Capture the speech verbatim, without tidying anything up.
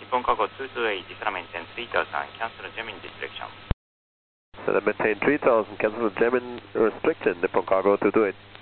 Nippon Cargo two two eight, Isla maintain three thousand, cancel Gemini this direction. So maintain three thousand, cancel Gemini restriction, Nippon Cargo two two eight.